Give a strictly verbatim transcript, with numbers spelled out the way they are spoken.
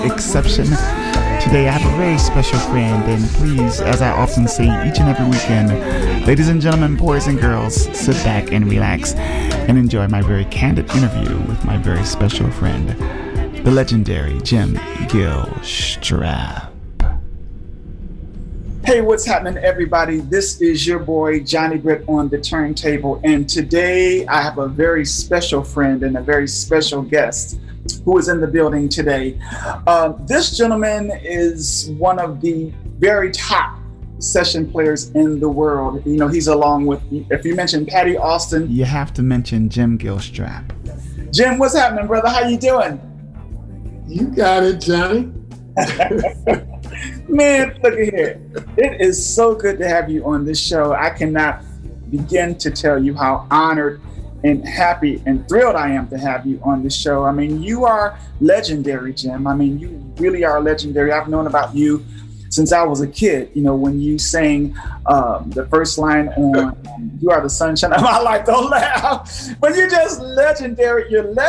exception. Today I have a very special friend, and please, as I often say each and every weekend, ladies and gentlemen, boys and girls, sit back and relax and enjoy my very candid interview with my very special friend, the legendary Jim Gilstrap. Hey, what's happening, everybody? This is your boy, Johnny Britt, on the turntable. And today I have a very special friend and a very special guest who is in the building today. Uh, this gentleman is one of the very top session players in the world. You know, he's along with, if you mention Patty Austin, you have to mention Jim Gilstrap. Jim, what's happening, brother? How you doing? You got it, Johnny. Man, look at here. It is so good to have you on this show. I cannot begin to tell you how honored and happy and thrilled I am to have you on this show. I mean, you are legendary, Jim. I mean, you really are legendary. I've known about you since I was a kid. You know, when you sang um, the first line on um, You Are the Sunshine of My Life. Don't laugh. But you're just legendary. You're legendary.